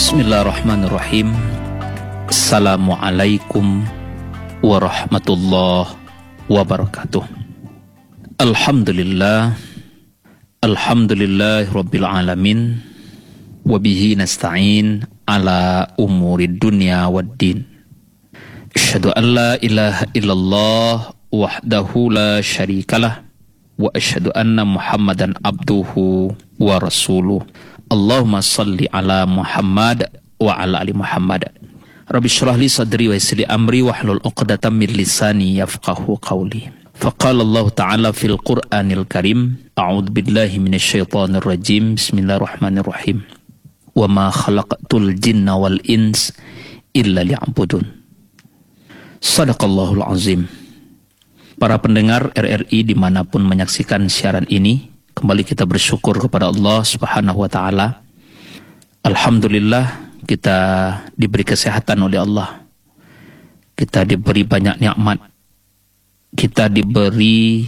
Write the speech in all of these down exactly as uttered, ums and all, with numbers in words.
Bismillahirrahmanirrahim. Assalamualaikum warahmatullahi wabarakatuh. Alhamdulillah, alhamdulillahi rabbil alamin, wabihi nasta'in ala umuri dunya waddin. Asyhadu an la ilaha illallah wahdahu la syarikalah, wa asyhadu anna muhammadan abduhu wa rasuluh. Allahumma salli ala Muhammad wa ala ali Muhammad. Rabbi shrah li sadri wa yassir li amri wahlul 'uqdatam min lisani yafqahu qawli. Faqala Allah Ta'ala fil Qur'anil Karim, a'udzu billahi minasy syaithanir rajim. Bismillahirrahmanirrahim. Wa ma khalaqtul jinna wal ins illa liya'budun. Shadaqallahul azim. Para pendengar R R I dimanapun menyaksikan siaran ini, kembali kita bersyukur kepada Allah Subhanahu wa Ta'ala. Alhamdulillah, kita diberi kesehatan oleh Allah. Kita diberi banyak nikmat. Kita diberi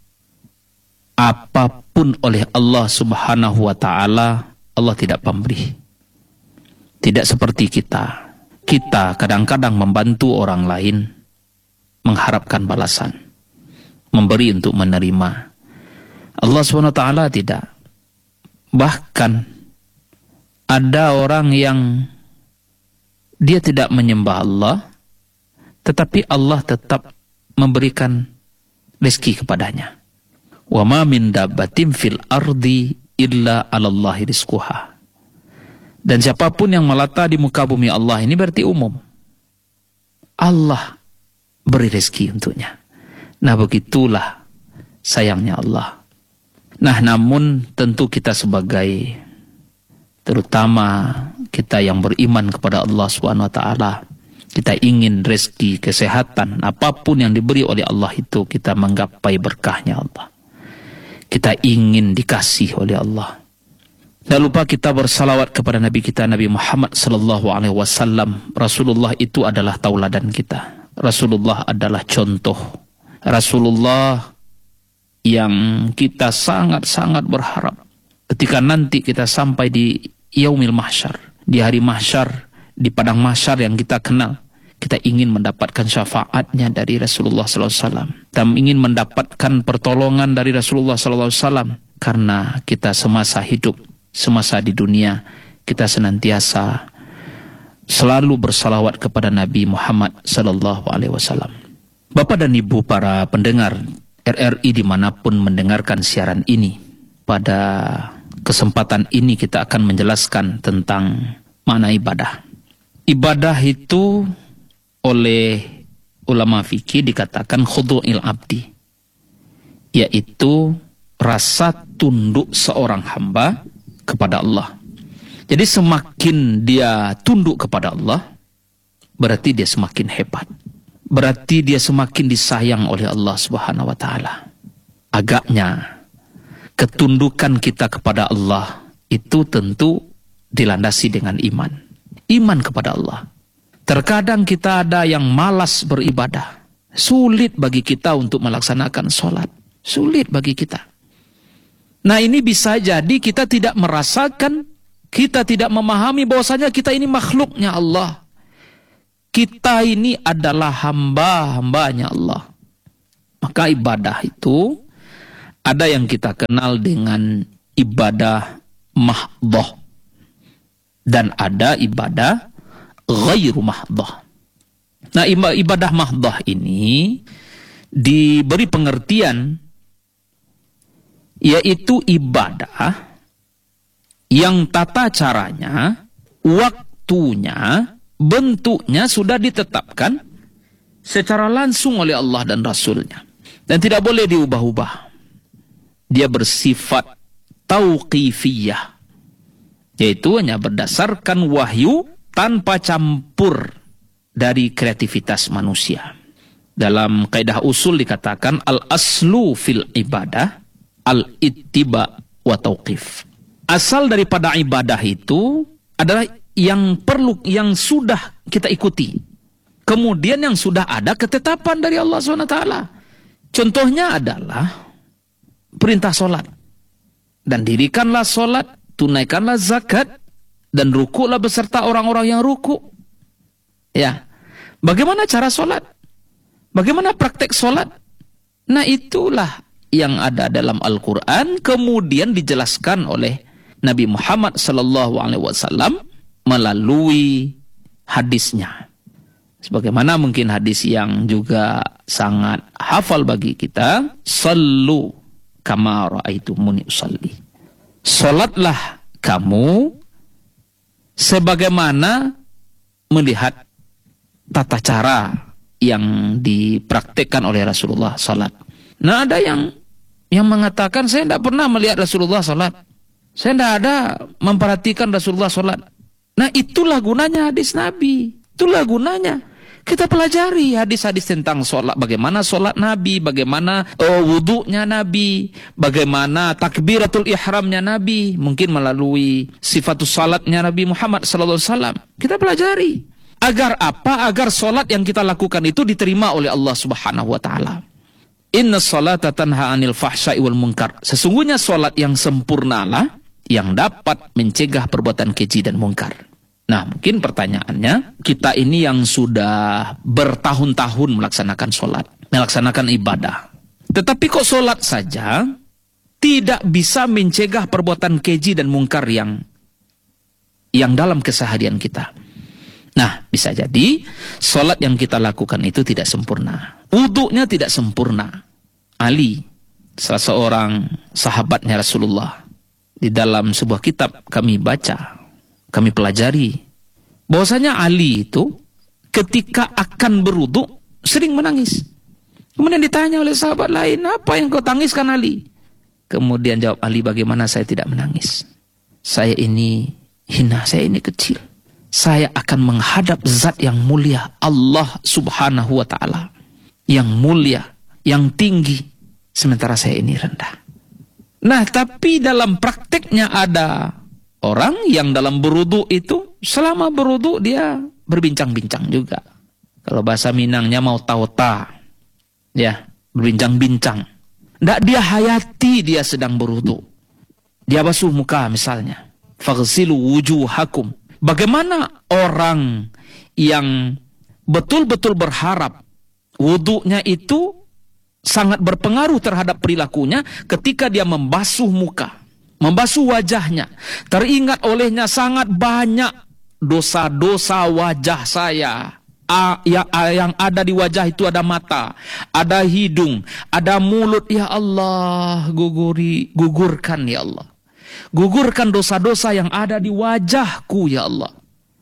apapun oleh Allah Subhanahu wa Ta'ala. Allah tidak pemberi. Tidak seperti kita. Kita kadang-kadang membantu orang lain, mengharapkan balasan, memberi untuk menerima. Allah subhanahu wa taala tidak. Bahkan ada orang yang dia tidak menyembah Allah, tetapi Allah tetap memberikan rezeki kepadanya. Wa ma min dabbatin fil ardi illa 'alallahi rizquha. Dan siapapun yang melata di muka bumi Allah ini berarti umum. Allah beri rezeki untuknya. Nah, begitulah sayangnya Allah. Nah, namun tentu kita sebagai, terutama kita yang beriman kepada Allah subhanahu wa taala, kita ingin rezeki, kesehatan, apapun yang diberi oleh Allah itu kita menggapai berkahnya Allah. Kita ingin dikasih oleh Allah. Tak lupa kita bersalawat kepada Nabi kita, Nabi Muhammad sallallahu alaihi wasallam. Rasulullah itu adalah tauladan kita. Rasulullah adalah contoh. Rasulullah yang kita sangat-sangat berharap ketika nanti kita sampai di yaumil mahsyar, di hari mahsyar, di padang mahsyar yang kita kenal, kita ingin mendapatkan syafaatnya dari Rasulullah sallallahu alaihi wasallam. Kita ingin mendapatkan pertolongan dari Rasulullah sallallahu alaihi wasallam karena kita semasa hidup, semasa di dunia, kita senantiasa selalu bersalawat kepada Nabi Muhammad sallallahu alaihi wasallam. Bapak dan Ibu para pendengar R R I dimanapun mendengarkan siaran ini, pada kesempatan ini kita akan menjelaskan tentang makna ibadah. Ibadah itu oleh ulama fikih dikatakan khudu'il abdi, yaitu rasa tunduk seorang hamba kepada Allah. Jadi semakin dia tunduk kepada Allah, berarti dia semakin hebat. Berarti dia semakin disayang oleh Allah Subhanahu wa taala. Agaknya ketundukan kita kepada Allah itu tentu dilandasi dengan iman. Iman kepada Allah. Terkadang kita ada yang malas beribadah. Sulit bagi kita untuk melaksanakan sholat. Sulit bagi kita. Nah, ini bisa jadi kita tidak merasakan, kita tidak memahami bahwasanya kita ini makhluknya Allah. Kita ini adalah hamba-hambanya Allah. Maka ibadah itu ada yang kita kenal dengan ibadah mahdhah dan ada ibadah ghairu mahdhah. Nah, ibadah mahdhah ini diberi pengertian yaitu ibadah yang tata caranya, waktunya, bentuknya sudah ditetapkan secara langsung oleh Allah dan Rasulnya. Dan tidak boleh diubah-ubah. Dia bersifat tauqifiyah, yaitu hanya berdasarkan wahyu tanpa campur dari kreativitas manusia. Dalam kaidah usul dikatakan al-aslu fil ibadah al-ittiba wa tauqif. Asal daripada ibadah itu adalah yang perlu, yang sudah kita ikuti. Kemudian yang sudah ada ketetapan dari Allah subhanahu wa taala. Contohnya adalah perintah sholat. Dan dirikanlah sholat, tunaikanlah zakat, dan rukuklah beserta orang-orang yang ruku. Ya, bagaimana cara sholat? Bagaimana praktek sholat? Nah, itulah yang ada dalam Al-Quran, kemudian dijelaskan oleh Nabi Muhammad sallallahu alaihi wasallam melalui hadisnya. Sebagaimana mungkin hadis yang juga sangat hafal bagi kita, sallu kama ra'aitumuni usalli. Salatlah kamu sebagaimana melihat tata cara yang dipraktikkan oleh Rasulullah salat. Nah, ada yang yang mengatakan, saya tidak pernah melihat Rasulullah salat. Saya tidak ada memperhatikan Rasulullah salat. Nah, itulah gunanya hadis Nabi. Itulah gunanya kita pelajari hadis-hadis tentang sholat. Bagaimana sholat Nabi, bagaimana oh, wudhunya Nabi, bagaimana takbiratul ihramnya Nabi, mungkin melalui sifatus salatnya Nabi Muhammad sallallahu alaihi wasallam. Kita pelajari. Agar apa? Agar sholat yang kita lakukan itu diterima oleh Allah Subhanahu wa ta'ala. Inna sholata tanha anil fahsya'i wal munkar. Sesungguhnya sholat yang sempurnalah yang dapat mencegah perbuatan keji dan mungkar. Nah, mungkin pertanyaannya, kita ini yang sudah bertahun-tahun melaksanakan sholat, melaksanakan ibadah, tetapi kok sholat saja tidak bisa mencegah perbuatan keji dan mungkar yang yang dalam keseharian kita. Nah, bisa jadi sholat yang kita lakukan itu tidak sempurna. Wudhunya tidak sempurna. Ali, salah seorang sahabatnya Rasulullah, di dalam sebuah kitab kami baca, kami pelajari, bahwasanya Ali itu ketika akan berwudhu sering menangis. Kemudian ditanya oleh sahabat lain, apa yang kau tangiskan Ali? Kemudian jawab Ali, bagaimana saya tidak menangis? Saya ini hina, saya ini kecil. Saya akan menghadap zat yang mulia, Allah Subhanahu wa ta'ala, yang mulia, yang tinggi, sementara saya ini rendah. Nah, tapi dalam prakteknya ada orang yang dalam berwudu itu, selama berwudu dia berbincang-bincang juga. Kalau bahasa Minangnya mau tauta, ya, berbincang-bincang. Nggak dia hayati dia sedang berwudu. Dia basuh muka misalnya. Faghsilu wujuhakum. Bagaimana orang yang betul-betul berharap wudunya itu sangat berpengaruh terhadap perilakunya ketika dia membasuh muka, membasuh wajahnya. Teringat olehnya sangat banyak dosa-dosa wajah saya. A, ya, a, yang ada di wajah itu ada mata, ada hidung, ada mulut. Ya Allah, guguri, gugurkan ya Allah. Gugurkan dosa-dosa yang ada di wajahku ya Allah.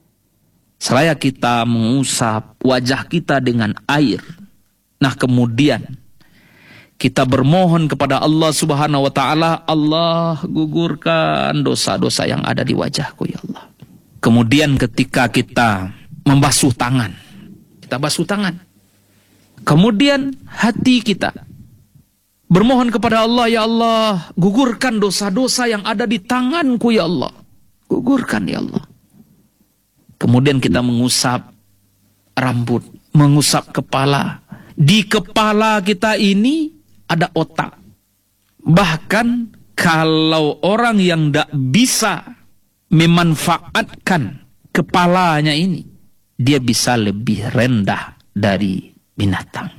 Seraya kita mengusap wajah kita dengan air. Nah, kemudian kita bermohon kepada Allah Subhanahu wa ta'ala, Allah gugurkan dosa-dosa yang ada di wajahku ya Allah. Kemudian ketika kita membasuh tangan, kita basuh tangan. Kemudian hati kita bermohon kepada Allah, ya Allah, gugurkan dosa-dosa yang ada di tanganku ya Allah. Gugurkan ya Allah. Kemudian kita mengusap rambut, mengusap kepala. Di kepala kita ini ada otak. Bahkan kalau orang yang tidak bisa memanfaatkan kepalanya ini, dia bisa lebih rendah dari binatang.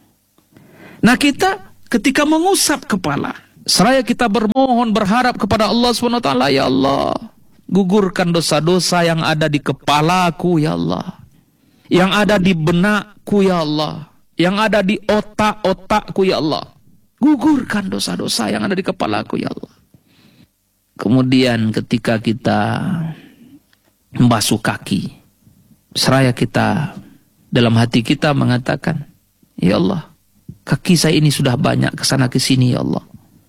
Nah, kita ketika mengusap kepala, seraya kita bermohon, berharap kepada Allah subhanahu wa taala, ya Allah, gugurkan dosa-dosa yang ada di kepalaku ya Allah, yang ada di benakku ya Allah, yang ada di otak-otakku ya Allah. Gugurkan dosa-dosa yang ada di kepalaku ya Allah. Kemudian ketika kita membasuh kaki, seraya kita dalam hati kita mengatakan, ya Allah, kaki saya ini sudah banyak kesana kesini ya Allah.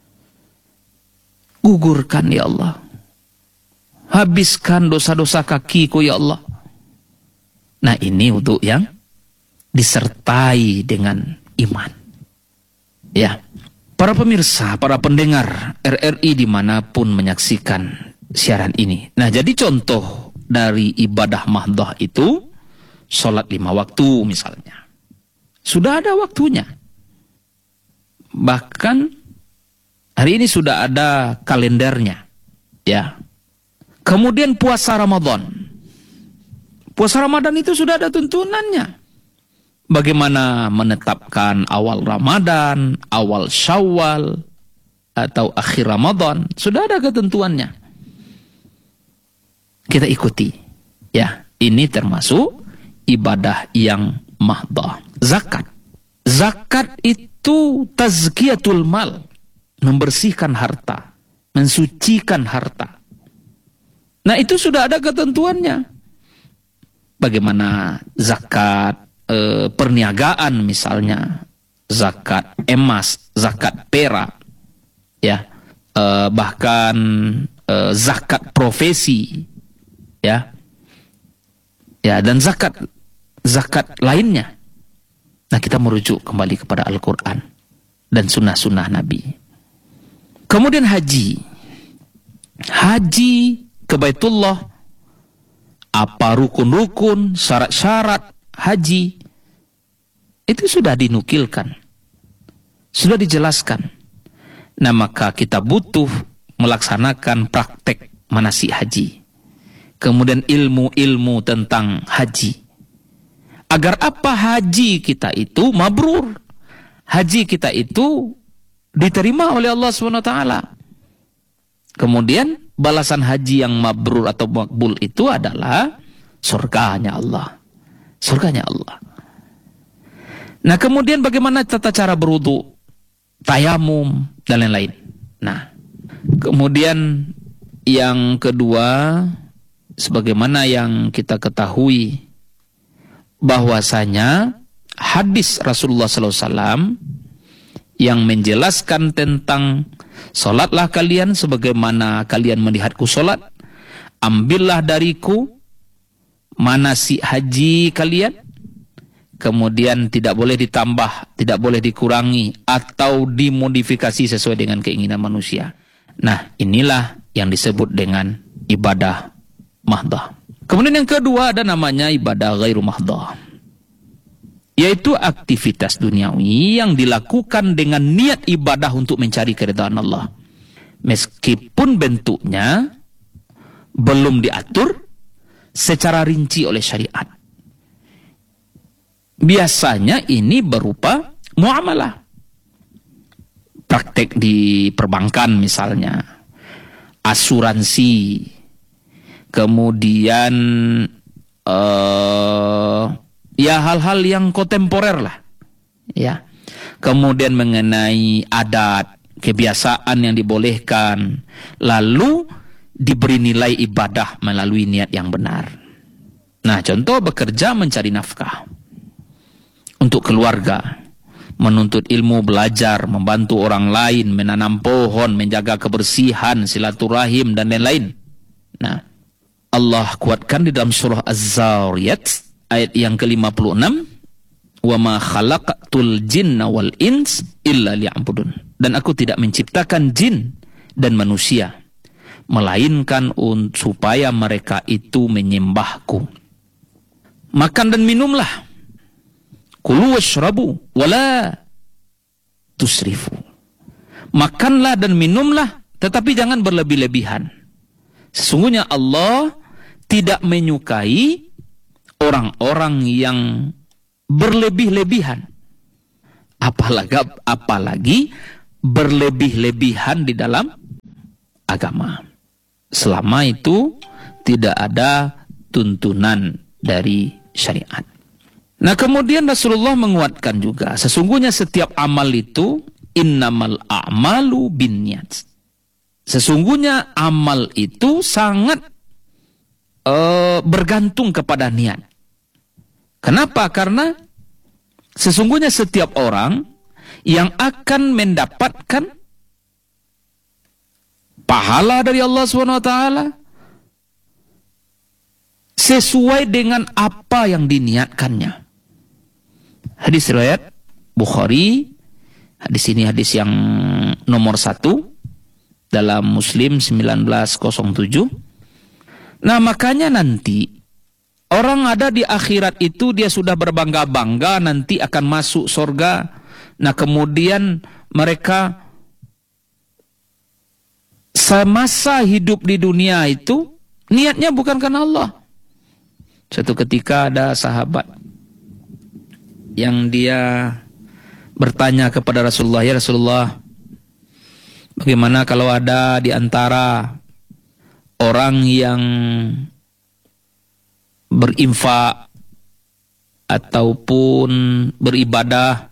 Gugurkan ya Allah. Habiskan dosa-dosa kakiku ya Allah. Nah, ini wudu yang disertai dengan iman. Ya, para pemirsa, para pendengar R R I dimanapun menyaksikan siaran ini. Nah, jadi contoh dari ibadah mahdoh itu, sholat lima waktu misalnya. Sudah ada waktunya. Bahkan hari ini sudah ada kalendernya. Ya. Kemudian puasa Ramadan. Puasa Ramadan itu sudah ada tuntunannya. Bagaimana menetapkan awal Ramadan, awal Syawal, atau akhir Ramadan, sudah ada ketentuannya. Kita ikuti. Ya, ini termasuk ibadah yang mahdah. Zakat. Zakat itu tazkiyatul mal, membersihkan harta, mensucikan harta. Nah, itu sudah ada ketentuannya. Bagaimana zakat e, perniagaan misalnya, zakat emas, zakat perak, ya, e, bahkan e, zakat profesi, ya, ya, dan zakat zakat lainnya. Nah, kita merujuk kembali kepada Al-Quran dan sunnah-sunnah Nabi. Kemudian haji, haji ke Baitullah, apa rukun-rukun, syarat-syarat haji, itu sudah dinukilkan, sudah dijelaskan. Nah, maka kita butuh melaksanakan praktek manasik haji. Kemudian ilmu-ilmu tentang haji. Agar apa? Haji kita itu mabrur. Haji kita itu diterima oleh Allah subhanahu wa taala. Kemudian balasan haji yang mabrur atau makbul itu adalah surganya Allah. Surganya Allah. Nah, kemudian bagaimana tata cara berwudu, tayamum, dan lain-lain. Nah, kemudian yang kedua, sebagaimana yang kita ketahui bahwasanya hadis Rasulullah sallallahu alaihi wasallam yang menjelaskan tentang solatlah kalian sebagaimana kalian melihatku solat, ambillah dariku manasik haji kalian, kemudian tidak boleh ditambah, tidak boleh dikurangi atau dimodifikasi sesuai dengan keinginan manusia. Nah, inilah yang disebut dengan ibadah mahdah. Kemudian yang kedua ada namanya ibadah ghairu mahdah, yaitu aktivitas duniawi yang dilakukan dengan niat ibadah untuk mencari keridhaan Allah. Meskipun bentuknya belum diatur secara rinci oleh syariat. Biasanya ini berupa muamalah. Praktek di perbankan misalnya, asuransi, kemudian uh, ya hal-hal yang kontemporer lah, ya. Kemudian mengenai adat, kebiasaan yang dibolehkan, lalu diberi nilai ibadah melalui niat yang benar. Nah, contoh bekerja mencari nafkah untuk keluarga, menuntut ilmu, belajar, membantu orang lain, menanam pohon, menjaga kebersihan, silaturahim, dan lain-lain. Nah, Allah kuatkan di dalam surah Az-Zariyat ayat yang ke lima puluh enam, wa ma khalaqatul jinna wal ins illa liya'budun. Dan aku tidak menciptakan jin dan manusia melainkan supaya mereka itu menyembahku. Makan dan minumlah, kulu washrabu wala tusrifu. Makanlah dan minumlah, tetapi jangan berlebih-lebihan. Sesungguhnya Allah tidak menyukai orang-orang yang berlebih-lebihan, apalagi apalagi berlebih-lebihan di dalam agama, selama itu tidak ada tuntunan dari syariat. Nah, kemudian Rasulullah menguatkan juga, sesungguhnya setiap amal itu innamal a'malu binniyat. Sesungguhnya amal itu sangat uh, bergantung kepada niat. Kenapa? Karena sesungguhnya setiap orang yang akan mendapatkan pahala dari Allah subhanahu wa taala sesuai dengan apa yang diniatkannya. Hadis riwayat Bukhari, hadis ini hadis yang nomor satu dalam Muslim sembilan belas nol tujuh. Nah, makanya nanti orang ada di akhirat itu dia sudah berbangga-bangga nanti akan masuk surga. Nah, kemudian mereka semasa hidup di dunia itu Niatnya bukan karena Allah. Suatu ketika ada sahabat yang dia bertanya kepada Rasulullah, ya Rasulullah, bagaimana kalau ada di antara orang yang berinfak ataupun beribadah,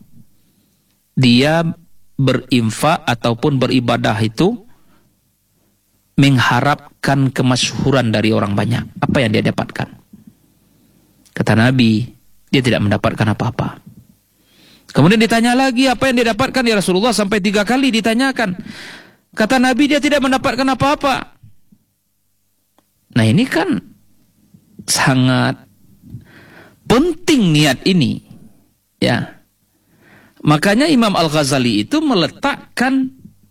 dia berinfak ataupun beribadah itu mengharapkan kemasyhuran dari orang banyak. Apa yang dia dapatkan? Kata Nabi, dia tidak mendapatkan apa-apa. Kemudian ditanya lagi, apa yang dia dapatkan ya Rasulullah? Sampai tiga kali ditanyakan. Kata Nabi, dia tidak mendapatkan apa-apa. Nah ini kan sangat penting niat ini. Ya. Makanya Imam Al-Ghazali itu meletakkan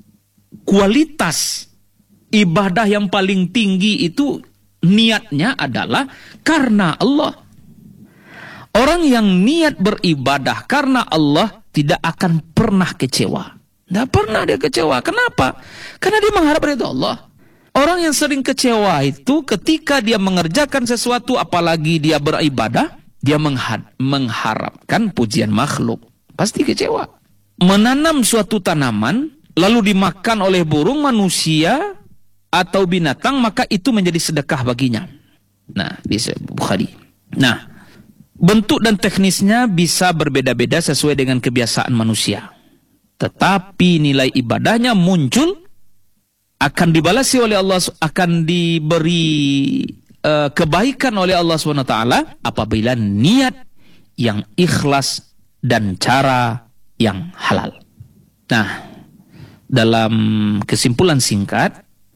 kualitas ibadah yang paling tinggi itu niatnya adalah karena Allah. Orang yang niat beribadah karena Allah tidak akan pernah kecewa. Tidak pernah dia kecewa. Kenapa? Karena dia mengharap ridha Allah. Orang yang sering kecewa itu ketika dia mengerjakan sesuatu, apalagi dia beribadah, dia mengharapkan pujian makhluk. Pasti kecewa. Menanam suatu tanaman, lalu dimakan oleh burung, manusia, atau binatang, maka itu menjadi sedekah baginya. Nah, di Bukhari. Nah, bentuk dan teknisnya bisa berbeda-beda sesuai dengan kebiasaan manusia. Tetapi nilai ibadahnya muncul, akan dibalasi oleh Allah, akan diberi uh, kebaikan oleh Allah subhanahu wa taala apabila niat yang ikhlas dan cara yang halal. Nah, dalam kesimpulan singkat,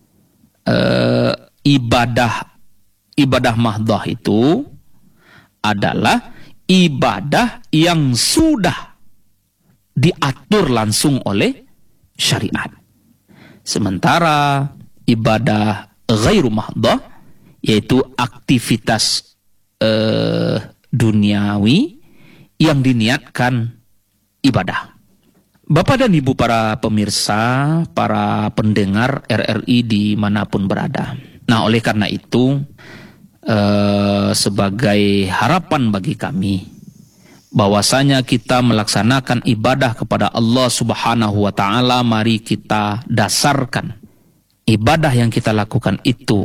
uh, ibadah ibadah mahdoh itu adalah ibadah yang sudah diatur langsung oleh syariat. Sementara ibadah ghairu mahdoh, yaitu aktivitas eh, duniawi yang diniatkan ibadah. Bapak dan Ibu para pemirsa, para pendengar R R I dimanapun berada. Nah, oleh karena itu, Uh, sebagai harapan bagi kami bahwasanya kita melaksanakan ibadah kepada Allah Subhanahu wa taala, mari kita dasarkan ibadah yang kita lakukan itu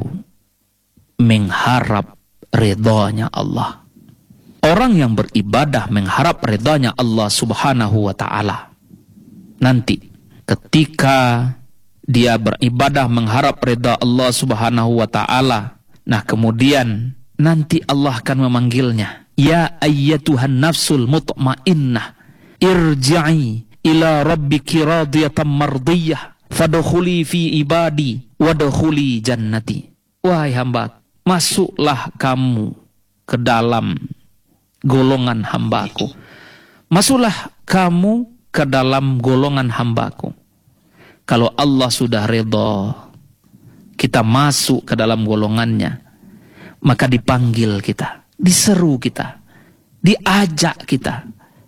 mengharap ridhanya Allah. Orang yang beribadah mengharap ridhanya Allah Subhanahu wa taala, nanti ketika dia beribadah mengharap ridha Allah Subhanahu wa taala, nah kemudian nanti Allah akan memanggilnya, ya ayyatuhan nafsul mutmainnah, irji'i ila rabbiki radiyatan mardiyah, fadkhuli fi ibadi wadkhuli jannati. Wahai hamba, masuklah kamu ke dalam golongan hambaku. Masuklah kamu ke dalam golongan hambaku. Kalau Allah sudah ridha, kita masuk ke dalam golongannya, maka dipanggil kita, diseru kita, diajak kita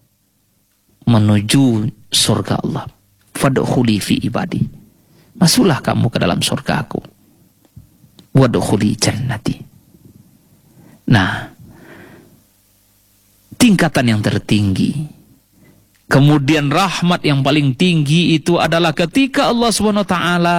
menuju surga Allah. Fadkhuli fi ibadi, masuklah kamu ke dalam surgaku. Wadkhuli jannati. Nah, tingkatan yang tertinggi, kemudian rahmat yang paling tinggi itu adalah ketika Allah subhanahu wa taala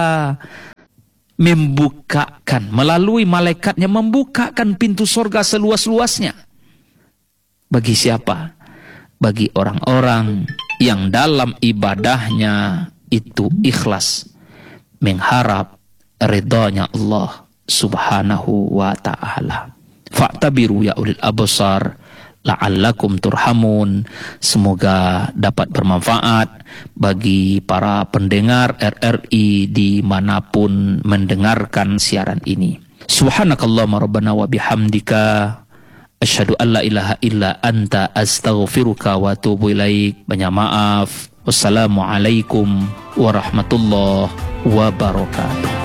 membukakan, melalui malaikatnya membukakan pintu surga seluas-luasnya. Bagi siapa? Bagi orang-orang yang dalam ibadahnya itu ikhlas, mengharap ridhanya Allah Subhanahu wa ta'ala. Fa'tabiru ya ulil absar la'allakum turhamun. Semoga dapat bermanfaat bagi para pendengar R R I dimanapun mendengarkan siaran ini. Subhanakallahumma rabbana wa bihamdika asyhadu an la ilaha illa anta astaghfiruka wa atubu ilaik. Banyak maaf. Wassalamualaikum warahmatullahi wabarakatuh.